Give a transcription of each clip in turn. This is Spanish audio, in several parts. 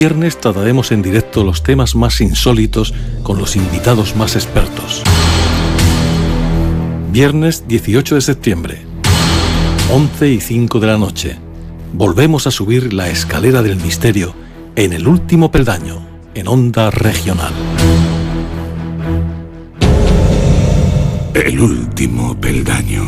Viernes trataremos en directo los temas más insólitos con los invitados más expertos. Viernes 18 de septiembre, 11:05 de la noche. Volvemos a subir la escalera del misterio en El Último Peldaño, en Onda Regional. El Último Peldaño.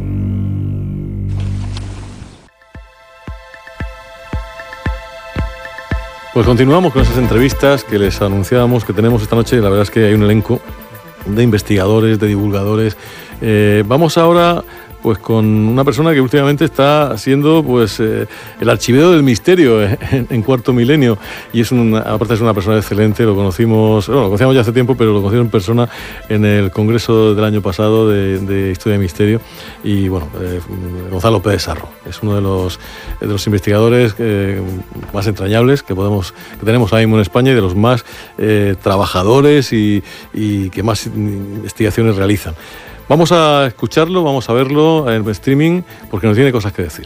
Pues continuamos con esas entrevistas que les anunciábamos que tenemos esta noche. La verdad es que hay un elenco de investigadores, de divulgadores. Vamos ahora pues con una persona que últimamente está siendo pues el archivero del misterio en Cuarto Milenio, y aparte es una persona excelente. Lo conocíamos ya hace tiempo, pero lo conocimos en persona en el congreso del año pasado de Historia de Misterio. Y bueno, Gonzalo Pérez Sarro es uno de los investigadores más entrañables que tenemos ahora mismo en España, y de los más trabajadores y que más investigaciones realizan. Vamos a escucharlo, vamos a verlo en streaming, porque nos tiene cosas que decir.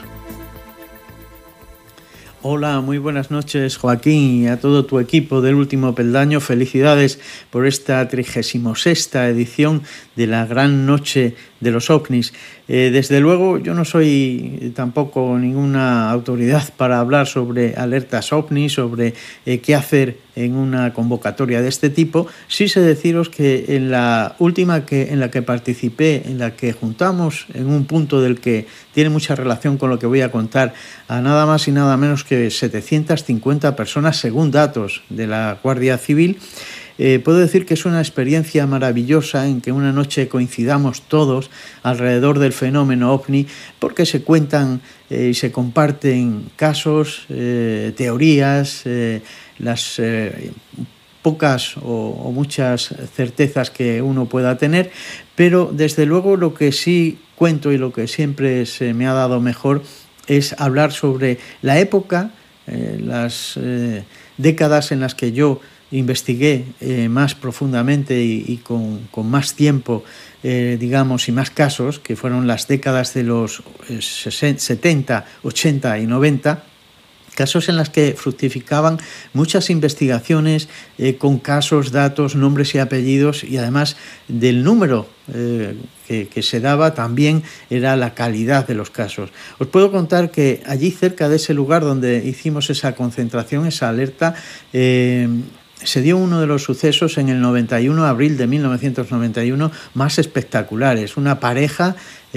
Hola, muy buenas noches, Joaquín, y a todo tu equipo del Último Peldaño. Felicidades por esta 36ª edición de la Gran Noche de los OVNIs. Desde luego, yo no soy tampoco ninguna autoridad para hablar sobre alertas OVNI, sobre qué hacer en una convocatoria de este tipo. Sí sé deciros que en la última en la que participé, en la que juntamos en un punto del que tiene mucha relación con lo que voy a contar, a nada más y nada menos que 750 personas, según datos de la Guardia Civil, puedo decir que es una experiencia maravillosa en que una noche coincidamos todos alrededor del fenómeno OVNI, porque se cuentan y se comparten casos, teorías, las pocas o muchas certezas que uno pueda tener, pero desde luego lo que sí cuento y lo que siempre se me ha dado mejor es hablar sobre la época, las décadas en las que yo investigué más profundamente y con más tiempo, digamos, y más casos, que fueron las décadas de los 70, 80 y 90, casos en las que fructificaban muchas investigaciones con casos, datos, nombres y apellidos, y además del número que se daba también era la calidad de los casos. Os puedo contar que allí cerca de ese lugar donde hicimos esa concentración, esa alerta, se dio uno de los sucesos en el 91, abril de 1991, más espectaculares. Una pareja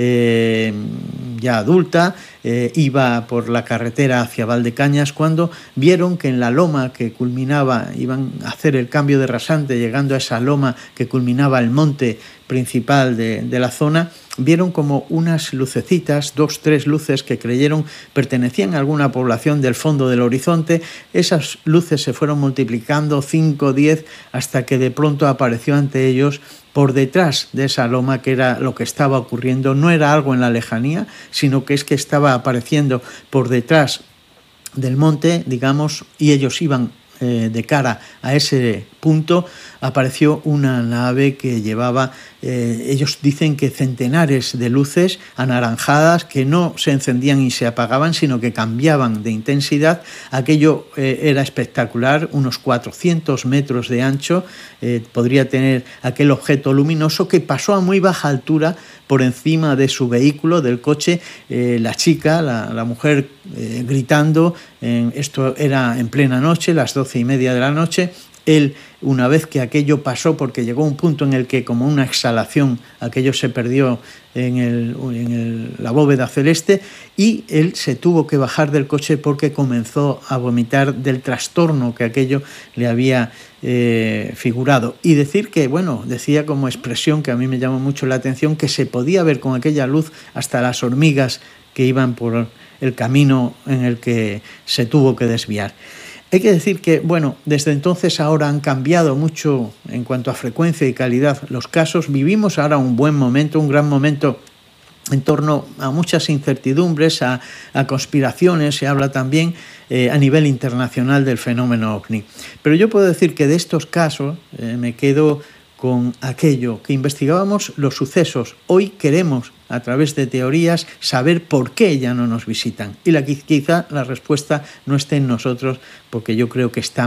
ya adulta iba por la carretera hacia Valdecañas cuando vieron que en la loma que culminaba, iban a hacer el cambio de rasante llegando a esa loma que culminaba el monte principal de la zona, vieron como unas lucecitas, 2, 3 luces que creyeron pertenecían a alguna población del fondo del horizonte. Esas luces se fueron multiplicando, 5, 10, hasta que de pronto apareció ante ellos, por detrás de esa loma, que era lo que estaba ocurriendo. No era algo en la lejanía, sino que es que estaba apareciendo por detrás del monte, digamos, y ellos iban de cara a ese punto. Apareció una nave que llevaba, ellos dicen que centenares de luces anaranjadas que no se encendían y se apagaban, sino que cambiaban de intensidad. Aquello era espectacular, unos 400 metros de ancho, podría tener aquel objeto luminoso que pasó a muy baja altura por encima de su vehículo, del coche. La chica, la mujer, gritando. Esto era en plena noche, las 12:30 de la noche. Él, una vez que aquello pasó, porque llegó un punto en el que, como una exhalación, aquello se perdió en la bóveda celeste, y él se tuvo que bajar del coche porque comenzó a vomitar del trastorno que aquello le había figurado. Y decir que, bueno, decía como expresión que a mí me llamó mucho la atención, que se podía ver con aquella luz hasta las hormigas que iban por el camino en el que se tuvo que desviar. Hay que decir que, bueno, desde entonces ahora han cambiado mucho en cuanto a frecuencia y calidad los casos. Vivimos ahora un buen momento, un gran momento en torno a muchas incertidumbres, a conspiraciones. Se habla también a nivel internacional del fenómeno OVNI. Pero yo puedo decir que de estos casos me quedo con aquello que investigábamos los sucesos. Hoy queremos, a través de teorías, saber por qué ya no nos visitan. Y quizá la respuesta no esté en nosotros, porque yo creo que está